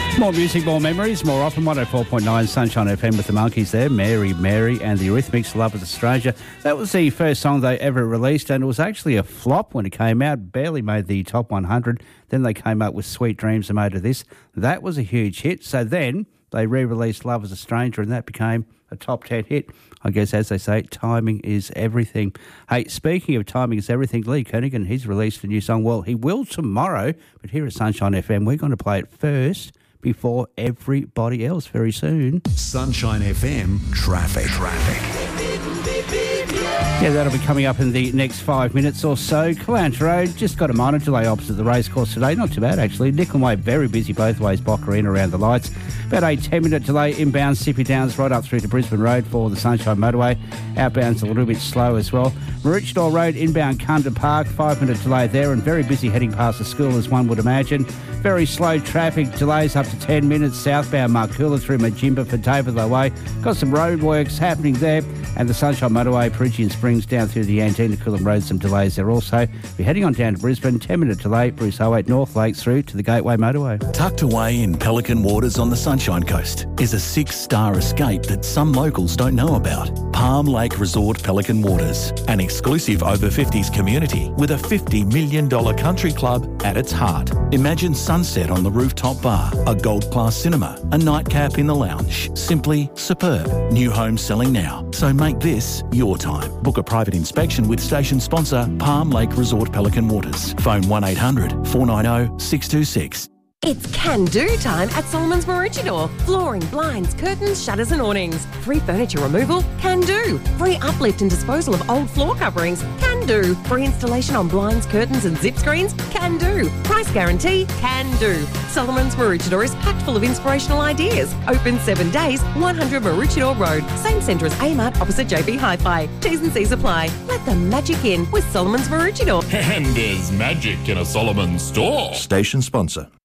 More music, more memories, more often. 104.9 Sunshine FM with the Monkeys there. Mary, Mary and the Eurythmics, Love is a Stranger. That was the first song they ever released, and it was actually a flop when it came out. Barely made the top 100. Then they came up with Sweet Dreams and made of this. That was a huge hit. So then they re-released Love is a Stranger, and that became a top 10 hit. I guess, as they say, timing is everything. Hey, speaking of timing is everything, Lee Kernaghan, he's released a new song. Well, he will tomorrow, but here at Sunshine FM, we're going to play it first before everybody else very soon. Sunshine FM Traffic. Yeah, that'll be coming up in the next 5 minutes or so. Callants Road, just got a minor delay opposite the racecourse today. Not too bad, actually. Nicholn Way, very busy both ways. Boccarina around the lights. About a 10-minute delay inbound Sippy Downs right up through to Brisbane Road for the Sunshine Motorway. Outbound's a little bit slow as well. Maroochydore Road, inbound Cunda Park, 5-minute delay there, and very busy heading past the school, as one would imagine. Very slow traffic, delays up to 10 minutes. Southbound Marcoola through Majimba for David Way. Got some roadworks happening there. And the Sunshine Motorway, Peregian Springs down through the Antina Coolum Road, some delays there also. We're heading on down to Brisbane, 10-minute delay, Bruce 08 North Lakes through to the Gateway Motorway. Tucked away in Pelican Waters on the Sunshine Coast is a 6-star escape that some locals don't know about. Palm Lake Resort Pelican Waters, an exclusive over-50s community with a $50 million country club at its heart. Imagine sunset on the rooftop bar, a gold-class cinema, a nightcap in the lounge. Simply superb. New homes selling now, so make this your time. Book a private inspection with station sponsor Palm Lake Resort Pelican Waters. Phone 1800 490 626. It's can-do time at Solomon's Maroochydore. Flooring, blinds, curtains, shutters and awnings. Free furniture removal? Can do. Free uplift and disposal of old floor coverings? Can do. Free installation on blinds, curtains and zip screens? Can do. Price guarantee? Can do. Solomon's Maroochydore is packed full of inspirational ideas. Open 7 days, 100 Maroochydore Road. Same centre as Amart opposite JB Hi-Fi. T's and C's apply. Let the magic in with Solomon's Maroochydore. And there's magic in a Solomon store. Station sponsor.